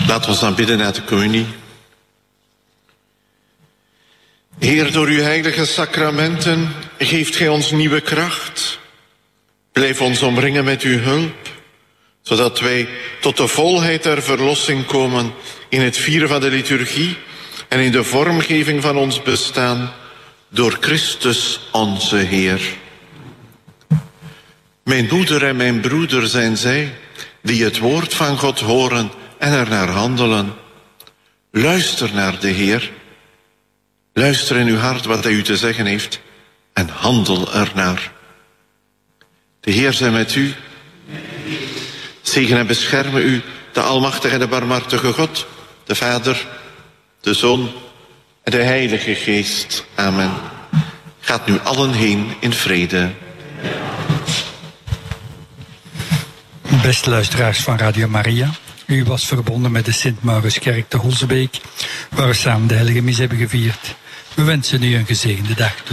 Laten we dan bidden naar de communie. Heer, door uw heilige sacramenten geeft gij ons nieuwe kracht. Blijf ons omringen met uw hulp, zodat wij tot de volheid der verlossing komen in het vieren van de liturgie en in de vormgeving van ons bestaan door Christus onze Heer. Mijn moeder en mijn broeder zijn zij die het woord van God horen en ernaar handelen. Luister naar de Heer. Luister in uw hart wat hij u te zeggen heeft en handel ernaar. De Heer zij met u. Zegen en bescherme u, de almachtige en de barmhartige God, de Vader, de Zoon en de Heilige Geest. Amen. Gaat nu allen heen in vrede. Beste luisteraars van Radio Maria, u was verbonden met de Sint-Mauritskerk te Holzebeek, waar we samen de Heilige Mis hebben gevierd. We wensen u een gezegende dag toe.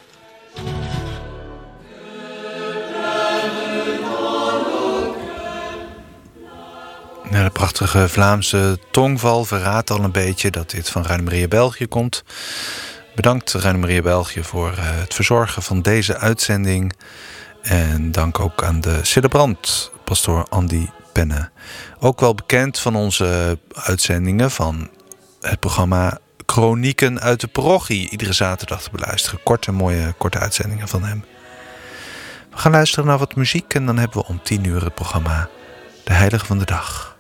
Ja, de prachtige Vlaamse tongval verraadt al een beetje dat dit van Radio Maria België komt. Bedankt Radio Maria België voor het verzorgen van deze uitzending. En dank ook aan de celebrant, pastoor Andy Penne. Ook wel bekend van onze uitzendingen van het programma Kronieken uit de Parochie. Iedere zaterdag te beluisteren. Korte uitzendingen van hem. We gaan luisteren naar wat muziek en dan hebben we om 10 uur het programma De Heilige van de Dag.